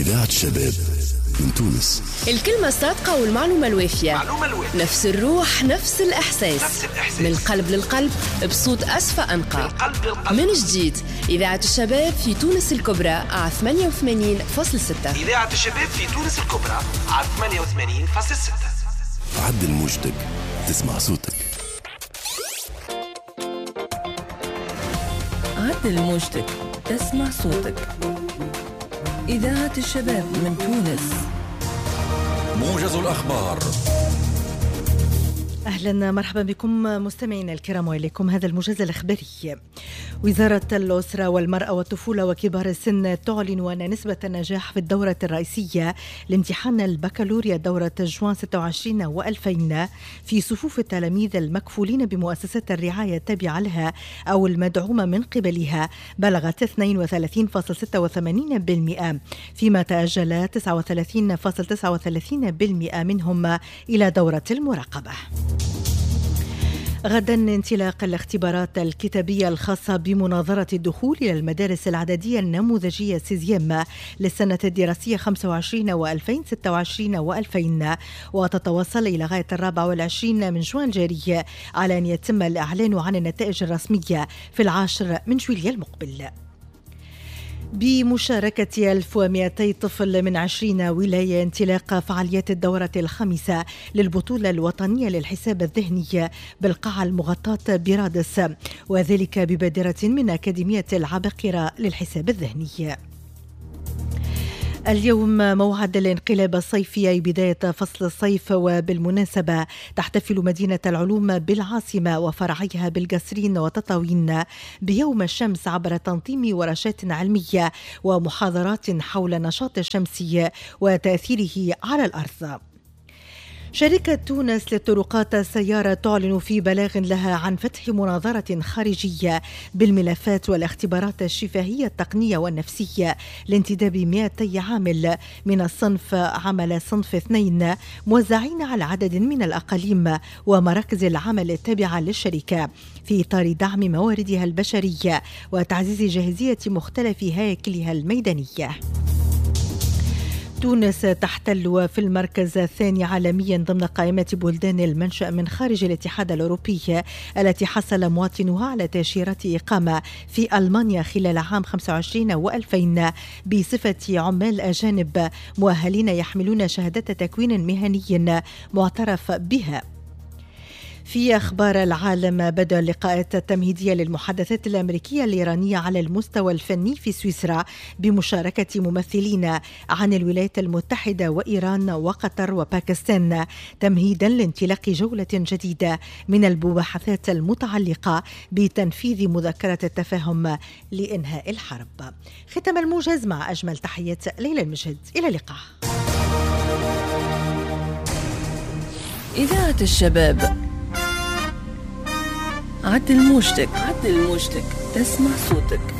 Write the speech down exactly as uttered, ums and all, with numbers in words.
إذاعة الشباب من تونس. الكلمة الصادقة والمعلومة الوافية. معلومة الوافية. نفس الروح، نفس الإحساس. نفس الإحساس. من القلب للقلب، بصوت أصفى أنقى. من القلب للقلب. من جديد، إذاعة الشباب في تونس الكبرى على ثمانية وثمانين فاصلة ستة. إذاعة الشباب في تونس الكبرى على ثمانية وثمانين فاصلة ستة. عدل موجتك، تسمع صوتك. عدل موجتك، تسمع صوتك. إذاعة الشباب من تونس. موجز الأخبار. أهلا مرحبا بكم مستمعينا الكرام وإليكم هذا الموجز الإخباري. وزارة الأسرة والمرأة والطفولة وكبار السن تعلن أن نسبة النجاح في الدورة الرئيسية لامتحان البكالوريا دورة جوان ستة وعشرين وألفين في صفوف التلاميذ المكفولين بمؤسسات الرعاية التابعة لها أو المدعومة من قبلها بلغت اثنين وثلاثين فاصلة ستة وثمانين بالمئة، فيما تأجل تسعة وثلاثين فاصلة تسعة وثلاثين بالمئة منهم إلى دورة المراقبة. غدا انطلاق الاختبارات الكتابية الخاصة بمناظرة الدخول إلى المدارس العددية النموذجية سيزيام للسنة الدراسية خمسة وعشرين وألفين وستة وعشرين وألفين، وتتواصل إلى غاية الرابع والعشرين من جوان جاري على أن يتم الإعلان عن النتائج الرسمية في العاشر من جويلية المقبل. بمشاركة ألف ومئتي طفل من عشرين ولاية انطلاق فعاليات الدورة الخامسة للبطولة الوطنية للحساب الذهني بالقاعة المغطاة برادس، وذلك ببادرة من أكاديمية العباقرة للحساب الذهني. اليوم موعد الانقلاب الصيفي أي بداية فصل الصيف، وبالمناسبة تحتفل مدينة العلوم بالعاصمة وفرعيها بالقصرين وتطاوين بيوم الشمس عبر تنظيم ورشات علمية ومحاضرات حول النشاط الشمسي وتأثيره على الأرض. شركة تونس للطرقات السيارة تعلن في بلاغ لها عن فتح مناظرة خارجية بالملفات والاختبارات الشفهية التقنية والنفسية لانتداب مئتي عامل من الصنف عمل صنف اثنين موزعين على عدد من الأقاليم ومراكز العمل التابعة للشركة في إطار دعم مواردها البشرية وتعزيز جاهزية مختلف هياكلها الميدانية. تونس تحتل في المركز الثاني عالميا ضمن قائمة بلدان المنشأ من خارج الاتحاد الأوروبي التي حصل مواطنوها على تأشيرة إقامة في ألمانيا خلال عام خمسة وعشرين وألفين بصفة عمال أجانب مؤهلين يحملون شهادة تكوين مهني معترف بها. في أخبار العالم، بدأ اللقاءات التمهيدية للمحادثات الأمريكية الإيرانية على المستوى الفني في سويسرا بمشاركة ممثلين عن الولايات المتحدة وإيران وقطر وباكستان، تمهيدا لانطلاق جولة جديدة من المباحثات المتعلقة بتنفيذ مذكرة التفاهم لإنهاء الحرب. ختم الموجز مع أجمل تحيات ليلى المجد، إلى اللقاء. إذاعة الشباب. عدل موجتك، عدل موجتك، تسمع صوتك.